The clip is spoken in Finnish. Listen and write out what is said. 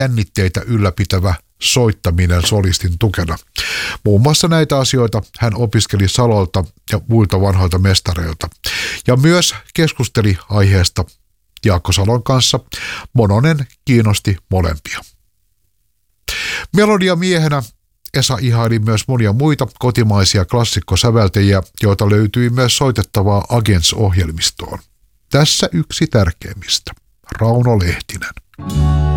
jännitteitä ylläpitävä soittaminen solistin tukena. Muun muassa näitä asioita hän opiskeli Salolta ja muilta vanhoilta mestareilta. Ja myös keskusteli aiheesta Jaakko Salon kanssa. Mononen kiinnosti molempia. Melodiamiehenä Esa ihaili myös monia muita kotimaisia klassikkosäveltäjiä, joita löytyi myös soitettavaa Agents-ohjelmistoon. Tässä yksi tärkeimmistä, Rauno Lehtinen.